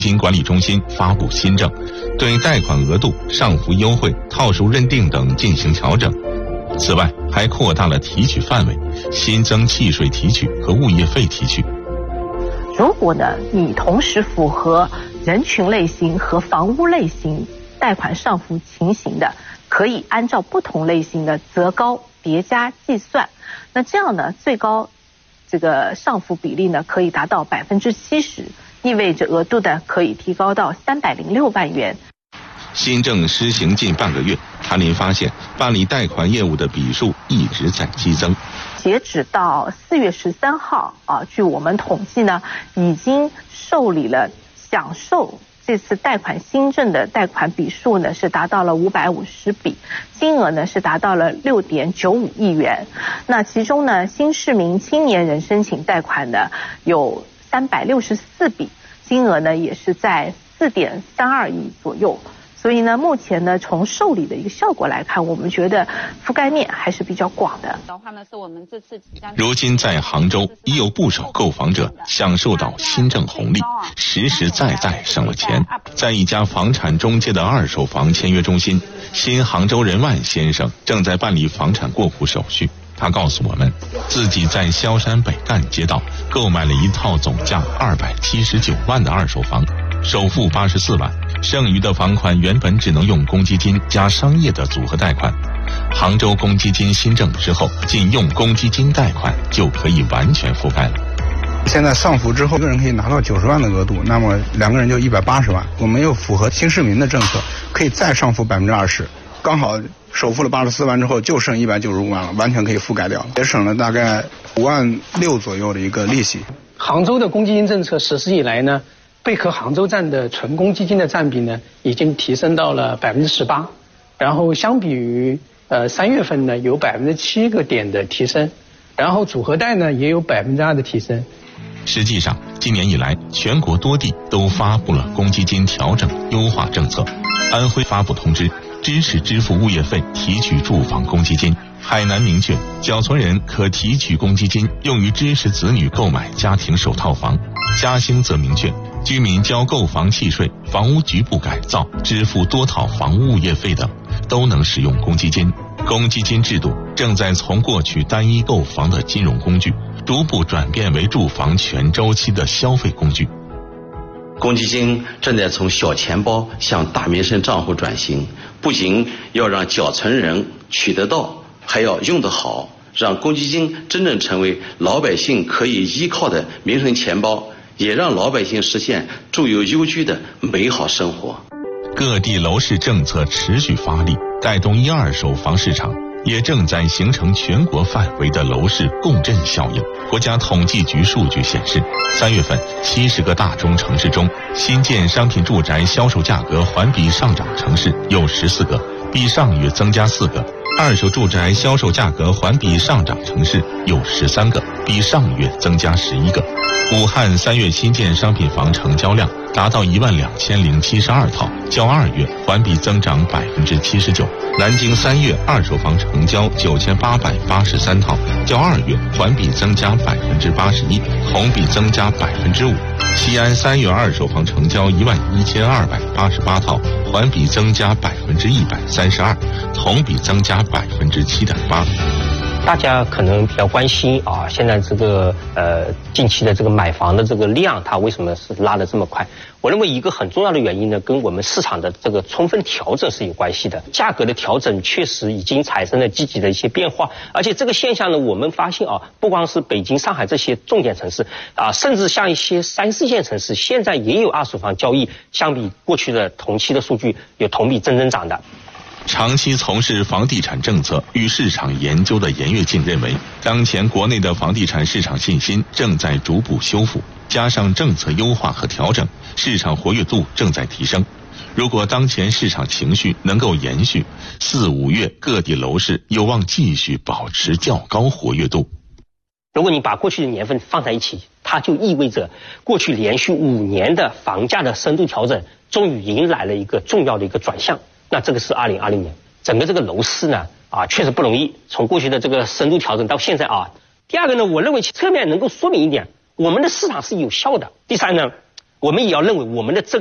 金管理中心发布新政，对贷款额度、上浮优惠、套数认定等进行调整。此外，还扩大了提取范围，新增契税提取和物业费提取。 如果呢，你同时符合人群类型和房屋类型贷款上浮情形的，可以按照不同类型的择高叠加计算。那这样呢，最高这个上浮比例呢，可以达到70%，意味着额度呢可以提高到306万元。 新政施行近半个月，谭林发现办理贷款业务的笔数一直在激增。 截止到4月13号据我们统计呢，已经受理了享受这次贷款新政的贷款笔数呢是达到了550笔，金额呢是达到了6.95亿元。那其中呢，新市民青年人申请贷款呢有364笔，金额呢也是在4.32亿左右。所以呢，目前呢，从受理的一个效果来看，我们觉得覆盖面还是比较广的。 如今在杭州，已有不少购房者享受到新政红利，实实在在省了钱。在一家房产中介的二手房签约中心，新杭州人万先生正在办理房产过户手续。他告诉我们，自己在萧山北干街道购买了一套总价279万的二手房，首付84万，剩余的房款原本只能用公积金加商业的组合贷款。杭州公积金新政之后，仅用公积金贷款就可以完全覆盖了。 现在上浮之后，一个人可以拿到90万的额度，那么两个人就180万。我们又符合新市民的政策，可以再上浮20%，刚好首付了84万之后，就剩195万了，完全可以覆盖掉，也省了大概5万6左右的一个利息。 杭州的公积金政策实施以来呢，贝壳杭州站的纯公积金的占比呢，已经提升到了18%，然后相比于3月份呢，有7个点的提升，然后组合贷呢也有2%的提升。 实际上，今年以来，全国多地都发布了公积金调整优化政策。安徽发布通知，支持支付物业费提取住房公积金。海南明确，缴存人可提取公积金用于支持子女购买家庭首套房。嘉兴则明确，居民交购房契税、房屋局部改造、支付多套房屋物业费等，都能使用公积金。公积金制度正在从过去单一购房的金融工具，逐步转变为住房全周期的消费工具。 公积金正在从小钱包向大民生账户转型，不仅要让缴存人取得到，还要用得好，让公积金真正成为老百姓可以依靠的民生钱包，也让老百姓实现住有优居的美好生活。 各地楼市政策持续发力，带动一二手房市场，也正在形成全国范围的楼市共振效应。国家统计局数据显示，3月份70个大中城市中，新建商品住宅销售价格环比上涨城市有14个，比上月增加4个；二手住宅销售价格环比上涨城市有13个，比上月增加11个。武汉3月新建商品房成交量达到12072套，较2月环比增长79%。南京3月二手房成交9883套，较2月环比增加81%，同比增加5%。西安3月二手房成交11288套，环比增加132%，同比增加7.8%。 大家可能比较关心现在这个近期的这个买房的这个量，它为什么是拉得这么快？我认为一个很重要的原因呢，跟我们市场的这个充分调整是有关系的。价格的调整确实已经产生了积极的一些变化，而且这个现象呢，我们发现不光是北京、上海这些重点城市甚至像一些3、4线城市，现在也有二手房交易，相比过去的同期的数据有同比增长的。 长期从事房地产政策与市场研究的严跃进认为，当前国内的房地产市场信心正在逐步修复，加上政策优化和调整，市场活跃度正在提升。如果当前市场情绪能够延续，4、5月各地楼市有望继续保持较高活跃度。 如果你把过去的年份放在一起，它就意味着过去连续5年的房价的深度调整终于迎来了一个重要的一个转向。那这个是2020年，整个这个楼市呢确实不容易，从过去的这个深度调整到现在第二个呢，我认为侧面能够说明一点，我们的市场是有效的。第三呢， 我们也要认为我们的政